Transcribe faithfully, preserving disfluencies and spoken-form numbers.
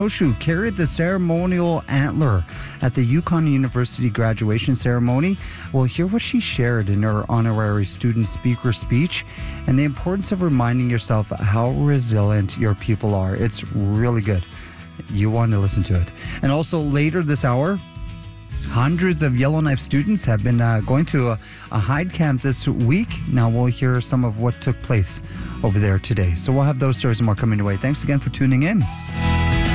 Oshu carried the ceremonial antler at the Yukon University graduation ceremony. We'll hear what she shared in her honorary student speaker speech and the importance of reminding yourself how resilient your people are. It's really good. You want to listen to it. And also later this hour, hundreds of Yellowknife students have been uh, going to a, a hide camp this week. Now we'll hear some of what took place over there today. So we'll have those stories and more coming your way. Thanks again for tuning in.